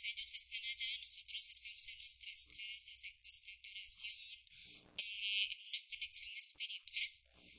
ellos están allá, nosotros estamos en nuestras casas en constante oración, en una conexión espiritual.